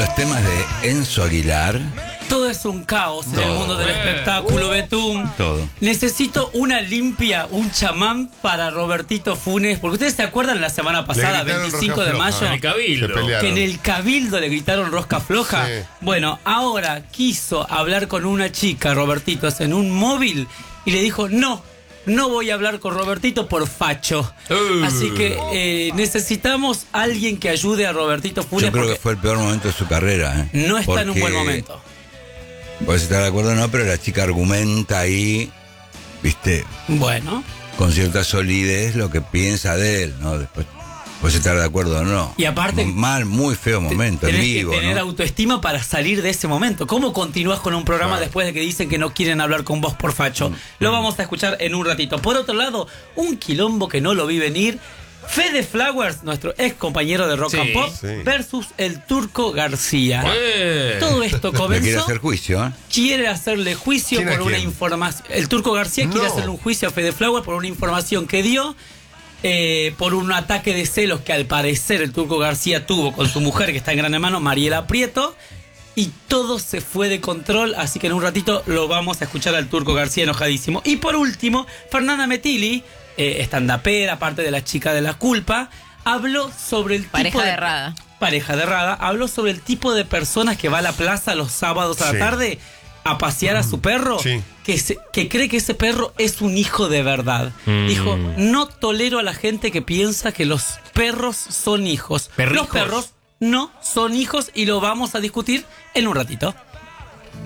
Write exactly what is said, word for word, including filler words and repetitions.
Los temas de Enzo Aguilar. Todo es un caos en Todo. el mundo del espectáculo, Betún. Todo. Necesito una limpia, un chamán para Robertito Funes. Porque ustedes se acuerdan la semana pasada, veinticinco de mayo, En el Cabildo. que en el Cabildo le gritaron rosca floja. Sí. Bueno, ahora quiso hablar con una chica, Robertito, en un móvil y le dijo, no, no voy a hablar con Robertito por facho. Uh. Así que eh, necesitamos alguien que ayude a Robertito Funes. Yo creo porque que fue el peor momento de su carrera. ¿eh? no está en un Porque, buen momento. Puedes estar de acuerdo o no, pero la chica argumenta ahí, viste, Bueno. con cierta solidez lo que piensa de él, ¿no? Después puedes estar de acuerdo o no. Y aparte- Mal, muy feo momento, en Tenés vivo, que tener ¿no? autoestima para salir de ese momento. ¿Cómo continúas con un programa Claro. después de que dicen que no quieren hablar con vos por facho? Mm. Lo vamos a escuchar en un ratito. Por otro lado, un quilombo que no lo vi venir. Fede Flowers, nuestro ex compañero de Rock Sí, and Pop, sí. versus el Turco García. Eh. Todo esto Le quiere comenzó. hacer juicio, ¿eh? Quiere hacerle juicio ¿Quién a por una quién? información. El Turco García quiere No. hacerle un juicio a Fede Flowers por una información que dio. Eh, por un ataque de celos que al parecer el Turco García tuvo con su mujer que está en Gran Hermano, Mariela Prieto, y todo se fue de control, así que en un ratito lo vamos a escuchar al Turco García enojadísimo. Y por último, Fernanda Metilli, eh, estandapera, parte de la chica de la culpa, habló sobre el tipo Pareja de... de Rada. Pareja de Rada, habló sobre el tipo de personas que va a la plaza los sábados a la Sí. tarde a pasear a su perro, Sí. que, se- que cree que ese perro es un hijo de verdad. Mm. Dijo, no tolero a la gente que piensa que los perros son hijos. Perrijos. Los perros no son hijos y lo vamos a discutir en un ratito.